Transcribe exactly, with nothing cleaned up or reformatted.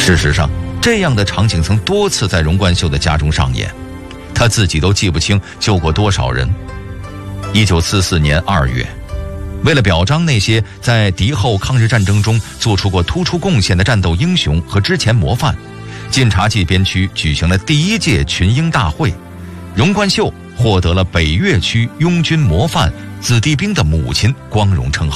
事实上，这样的场景曾多次在荣冠秀的家中上演，他自己都记不清救过多少人。一九四四年二月，为了表彰那些在敌后抗日战争中做出过突出贡献的战斗英雄和之前模范，晋察冀边区举行了第一届群英大会，荣冠秀获得了北岳区拥军模范子弟兵的母亲光荣称号。